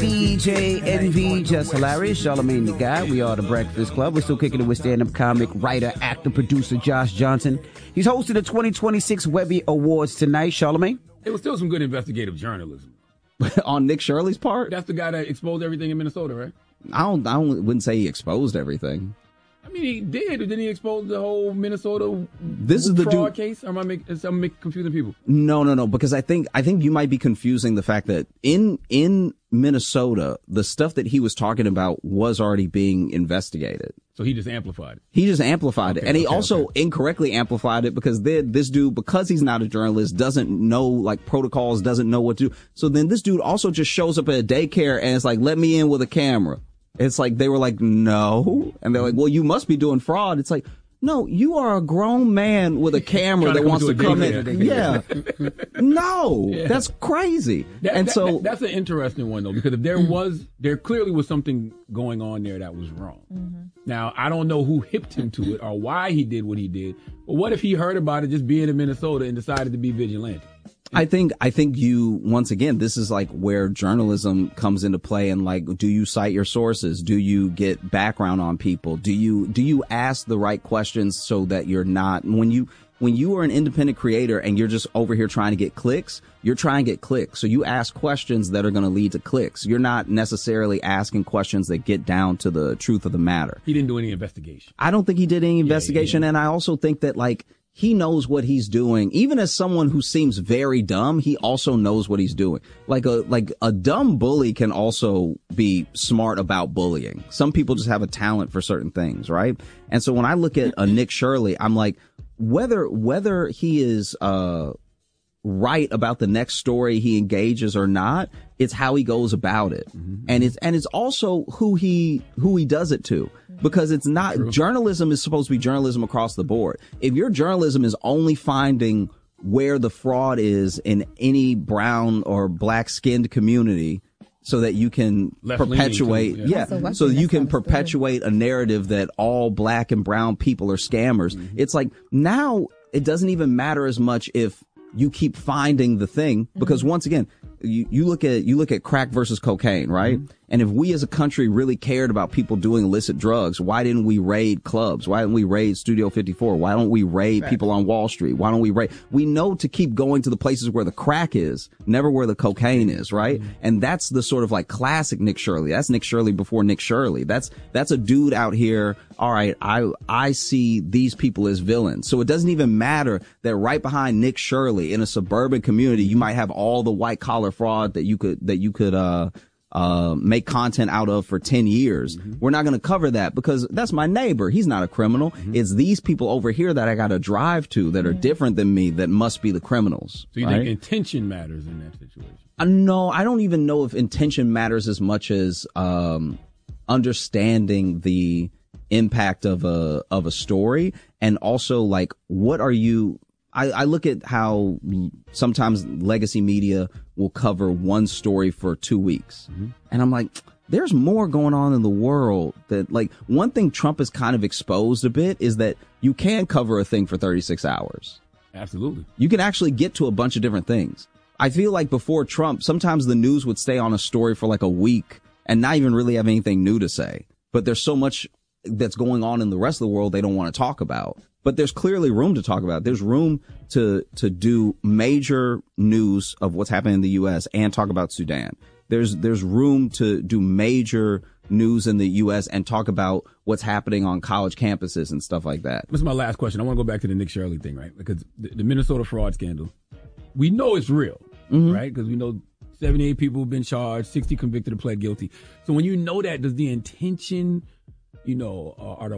DJ Envy, Just Hilarious, Charlamagne the Guy. We are the Breakfast Club. We're still kicking it with stand-up comic, writer, actor, producer Josh Johnson. He's hosting the 2026 Webby Awards tonight. Charlamagne? It was still some good investigative journalism. On Nick Shirley's part? That's the guy that exposed everything in Minnesota, right? I wouldn't say he exposed everything. I mean, he did. Didn't he expose the whole Minnesota fraud case? Or am I confusing people? No. Because I think you might be confusing the fact that in Minnesota, the stuff that he was talking about was already being investigated. So he just amplified it. He just amplified it. And he also incorrectly amplified it because this dude, because he's not a journalist, doesn't know like protocols, doesn't know what to do. So then this dude also just shows up at a daycare and it's like, let me in with a camera. It's like they were like, no. And they're like, well, you must be doing fraud. It's like, no, you are a grown man with a camera that wants to come in. Yeah. No, that's crazy. That's an interesting one, though, because if there clearly was something going on there that was wrong. Mm-hmm. Now, I don't know who hipped him to it or why he did what he did. But what if he heard about it just being in Minnesota and decided to be vigilante? I think you, once again, this is like where journalism comes into play and like, do you cite your sources? Do you get background on people? Do you ask the right questions so that you're not, when you are an independent creator and you're just over here trying to get clicks, you're trying to get clicks. So you ask questions that are going to lead to clicks. You're not necessarily asking questions that get down to the truth of the matter. He didn't do any investigation. I don't think he did any investigation. And I also think that like, he knows what he's doing. Even as someone who seems very dumb, he also knows what he's doing. Like a dumb bully can also be smart about bullying. Some people just have a talent for certain things, right? And so when I look at a Nick Shirley, I'm like, whether he is right about the next story he engages or not, it's how he goes about it. Mm-hmm. And it's also who he does it to. Because it's not, journalism is supposed to be journalism across the board. If your journalism is only finding where the fraud is in any brown or black skinned community so that you can perpetuate, so you can perpetuate a narrative that all black and brown people are scammers. Mm-hmm. It's like now it doesn't even matter as much if you keep finding the thing, because once again, you look at crack versus cocaine, right? Mm-hmm. And if we as a country really cared about people doing illicit drugs, why didn't we raid clubs? Why didn't we raid Studio 54? Why don't we raid people on Wall Street? Why don't we raid? We know to keep going to the places where the crack is, never where the cocaine is, right? Mm-hmm. And that's the sort of like classic Nick Shirley. That's Nick Shirley before Nick Shirley. That's a dude out here. All right, I see these people as villains. So it doesn't even matter that right behind Nick Shirley in a suburban community, you might have all the white collar fraud that you could make content out of for 10 years. Mm-hmm. We're not going to cover that because that's my neighbor. He's not a criminal. Mm-hmm. It's these people over here that I got to drive to that are different than me that must be the criminals. So you think intention matters in that situation? No, I don't even know if intention matters as much as understanding the impact of a story, and also like what are you. I look at how sometimes legacy media will cover one story for 2 weeks. Mm-hmm. And I'm like, there's more going on in the world that like one thing Trump has kind of exposed a bit is that you can cover a thing for 36 hours. Absolutely. You can actually get to a bunch of different things. I feel like before Trump, sometimes the news would stay on a story for like a week and not even really have anything new to say. But there's so much that's going on in the rest of the world they don't want to talk about. But there's clearly room to talk about. There's room to do major news of what's happening in the U.S. and talk about Sudan. There's room to do major news in the U.S. and talk about what's happening on college campuses and stuff like that. This is my last question. I want to go back to the Nick Shirley thing, right? Because the Minnesota fraud scandal, we know it's real, right? Because we know 78 people have been charged, 60 convicted or pled guilty. So when you know that, does the intention, are the